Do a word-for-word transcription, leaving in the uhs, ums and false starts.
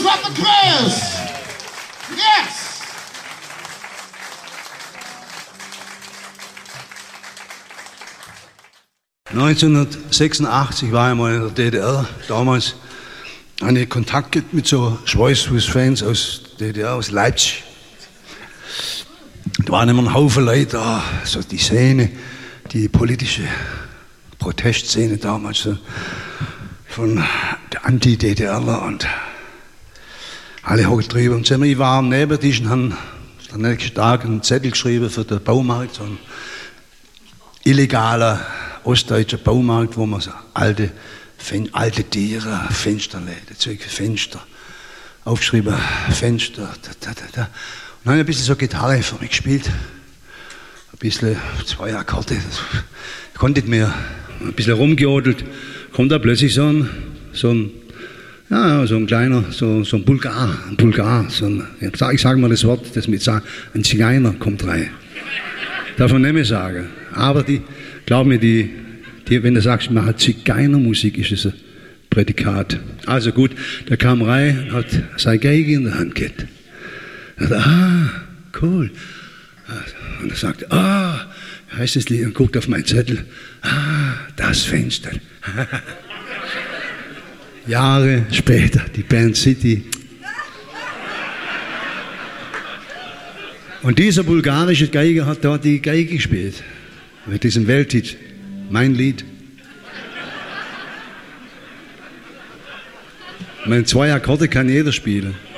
Those are the Critters. Yes. neunzehnhundertsechsundachtzig war ich mal in der D D R. Damals hatte ich Kontakt mit so Schweißfuß-Fans aus D D R, aus Leipzig. Da waren immer ein Haufen Leute da, so die Szene, die politische Protestszene damals, so von der Anti-D D Rler und alle hoch drüber. Und ich war am Nebentisch und haben am nächsten Tag einen Zettel geschrieben für den Baumarkt, so ein illegaler ostdeutscher Baumarkt, wo man so alte, alte Tiere, Fensterläden, Zeug für Fenster, aufgeschrieben, Fenster, da, da, da, da. Und dann habe ich ein bisschen so Gitarre für mich gespielt, ein bisschen, zwei Akkorde, ich konnte nicht mehr, ein bisschen rumgeodelt, kommt da plötzlich so ein, so ein, ja, so ein kleiner, so, so ein Bulgar, ein Bulgar, so ein, ich sage sag mal das Wort, das mit sagen, ein Zigeuner kommt rein. Darf man nicht mehr sagen, aber die, glaub mir, die, die, wenn du sagst, man hat Zigeunermusik, ist es ein Prädikat. Also gut, der kam rein, hat seine Geige in der Hand gehabt. Er sagt, ah, cool. Und er sagt, ah, heißt das Lied, und guckt auf meinen Zettel, ah, das Fenster. Jahre später, die Band City. Und dieser bulgarische Geiger hat dort die Geige gespielt. Mit diesem Welthit, mein Lied. Meine zwei Akkorde kann jeder spielen.